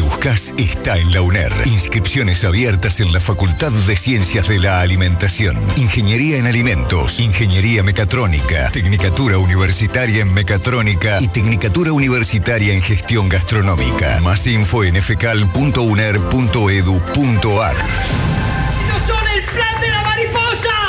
buscas está en la UNER. Inscripciones abiertas en la Facultad de Ciencias de la Alimentación, Ingeniería en Alimentos, Ingeniería Mecatrónica, Tecnicatura Universitaria en Mecatrónica y Tecnicatura Universitaria en Gestión Gastronómica. Más info en fcal.uner.edu.ar. ¡No son el plan de la mariposa!